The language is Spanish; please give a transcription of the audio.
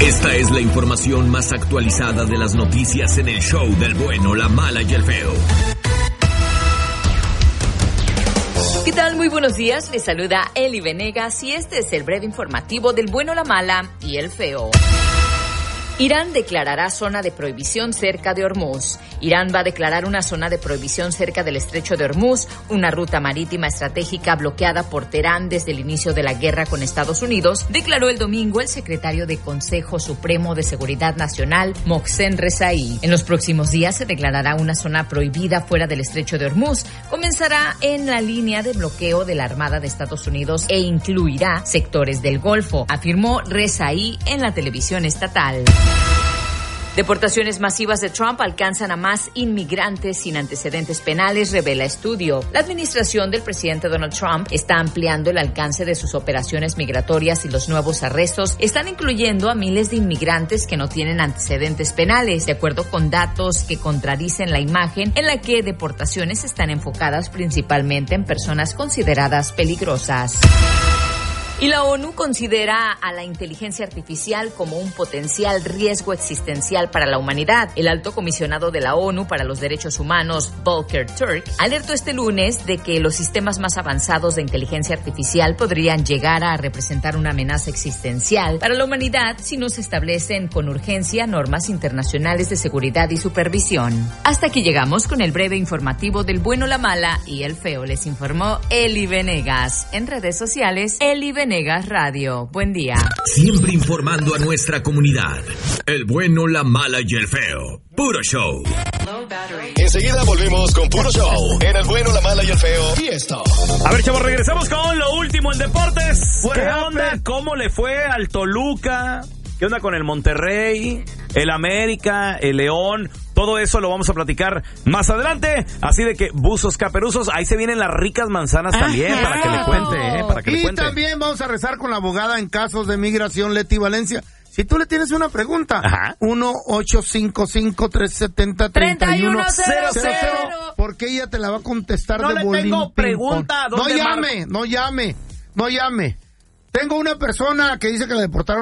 Esta es la información más actualizada de las noticias en el show del bueno, la mala y el feo. ¿Qué tal? Muy buenos días. Les saluda Eli Venegas y este es el breve informativo del bueno, la mala y el feo. Irán declarará zona de prohibición cerca de Hormuz. Irán va a declarar una zona de prohibición cerca del estrecho de Hormuz, una ruta marítima estratégica bloqueada por Teherán desde el inicio de la guerra con Estados Unidos, declaró el domingo el secretario de Consejo Supremo de Seguridad Nacional, Mohsen Rezaei. En los próximos días se declarará una zona prohibida fuera del estrecho de Hormuz. Comenzará en la línea de bloqueo de la Armada de Estados Unidos e incluirá sectores del Golfo, afirmó Rezaei en la televisión estatal. Deportaciones masivas de Trump alcanzan a más inmigrantes sin antecedentes penales, revela estudio. La administración del presidente Donald Trump está ampliando el alcance de sus operaciones migratorias y los nuevos arrestos están incluyendo a miles de inmigrantes que no tienen antecedentes penales, de acuerdo con datos que contradicen la imagen en la que deportaciones están enfocadas principalmente en personas consideradas peligrosas. Y la ONU considera a la inteligencia artificial como un potencial riesgo existencial para la humanidad. El alto comisionado de la ONU para los Derechos Humanos, Volker Turk, alertó este lunes de que los sistemas más avanzados de inteligencia artificial podrían llegar a representar una amenaza existencial para la humanidad si no se establecen con urgencia normas internacionales de seguridad y supervisión. Hasta aquí llegamos con el breve informativo del bueno, la mala y el feo. Les informó Eli Venegas. En redes sociales, Eli Venegas Radio. Buen día. Siempre informando a nuestra comunidad. El bueno, la mala y el feo. Puro show. Enseguida volvemos con Puro Show. En el bueno, la mala y el feo. Y esto. A ver, chavos, regresamos con lo último en deportes. ¿Qué onda? ¿Cómo le fue al Toluca? ¿Qué onda con el Monterrey, el América, el León? Todo eso lo vamos a platicar más adelante. Así de que, buzos, caperuzos, ahí se vienen las ricas manzanas también, para que le cuente, para que le cuente. Y también vamos a rezar con la abogada en casos de migración, Leti Valencia. Si tú le tienes una pregunta, 1-855-370-3100, porque ella te la va a contestar de bolín. No le tengo pregunta. No llame. Tengo una persona que dice que la deportaron